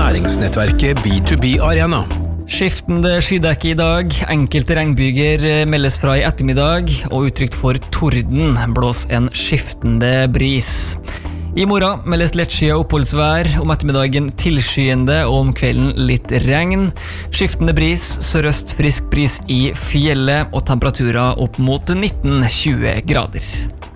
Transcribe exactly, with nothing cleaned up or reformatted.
Næringsnettverket B to B Arena. Skiftende skydekke i dag, enkelte regnbyger meldes fra i ettermiddag, og utrygt for torden blås en skiftende bris. I morgen meldes lettskyet oppholdsvær, om ettermiddagen tilskyende og om kvelden litt regn. Skiftende bris, sørøst frisk bris i fjellet og temperaturer opp mot nitten til tjue grader.